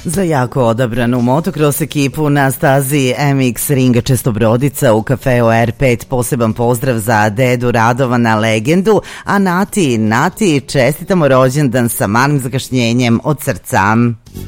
Za jako odabranu motocross ekipu na stazi MX Ringa Čestobrodica u kafeu R5 poseban pozdrav za dedu Radovana, legendu, a Nati, čestitamo rođendan sa malim zakašnjenjem od srca.